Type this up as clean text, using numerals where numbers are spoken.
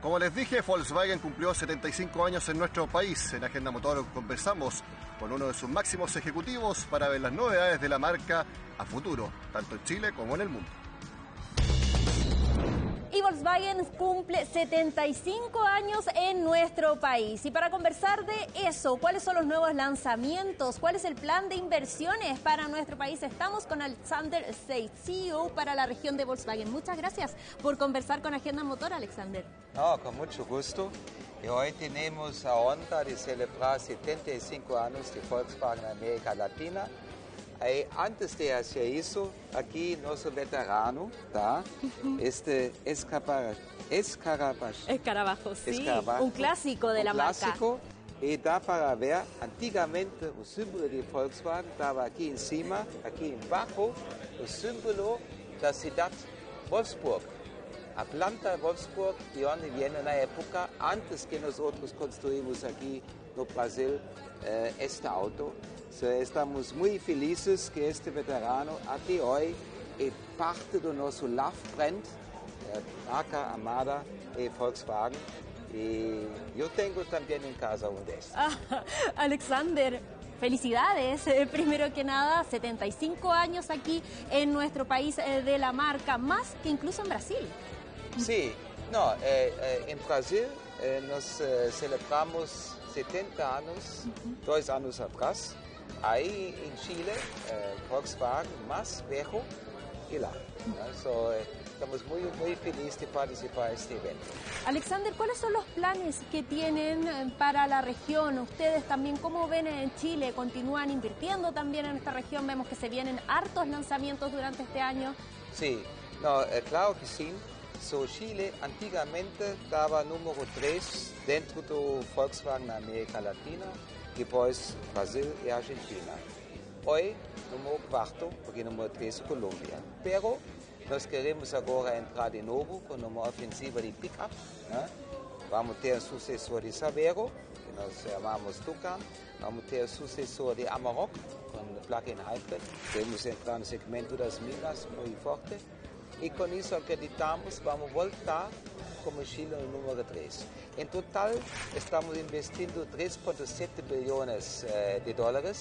Como les dije, Volkswagen cumplió 75 años en nuestro país. En Agenda Motor conversamos con uno de sus máximos ejecutivos para ver las novedades de la marca a futuro, tanto en Chile como en el mundo. Y Volkswagen cumple 75 años en nuestro país. Y para conversar de eso, ¿cuáles son los nuevos lanzamientos? ¿Cuál es el plan de inversiones para nuestro país? Estamos con Alexander Seitz, CEO para la región de Volkswagen. Muchas gracias por conversar con Agenda Motor, Alexander. No, con mucho gusto. Y hoy tenemos a honra de celebrar 75 años de Volkswagen en América Latina. Antes de hacer eso, aquí nuestro veterano, ¿tá? Escarabajo, sí, un clásico de la marca. Y da para ver, antiguamente el símbolo de Volkswagen estaba aquí encima, aquí abajo, el símbolo de la ciudad Wolfsburg. La planta de Wolfsburg, de donde viene una época antes que nosotros construimos aquí en Brasil este auto. Estamos muy felices que este veterano hasta hoy es parte de nuestro love brand, marca amada de Volkswagen. Y yo tengo también en casa uno de estos. Alexander, felicidades. Primero que nada, 75 años aquí en nuestro país de la marca, más que incluso en Brasil. Sí, no, en Brasil nos celebramos 70 años, 2 años atrás. Ahí en Chile, Volkswagen más viejo que la. Estamos muy felices de participar en este evento. Alexander, ¿cuáles son los planes que tienen para la región? Ustedes también, ¿cómo ven en Chile? ¿Continúan invirtiendo también en esta región? Vemos que se vienen hartos lanzamientos durante este año. Sí, no, claro que sí. Chile antiguamente estaba número 3 dentro de Volkswagen América Latina, después Brasil y Argentina. Hoy, número 4, porque número 3 es Colombia. Pero nós queremos ahora entrar de nuevo con una ofensiva de pick-up. Vamos a tener sucesor de Savero, que nos llamamos Tucán. Vamos a tener sucesor de Amarok, con plug-in hybrid. Queremos entrar en el segmento de las minas muy fuerte. Y con eso acreditamos, vamos a voltar como Chile el número 3. En total, estamos invirtiendo $3.7 billones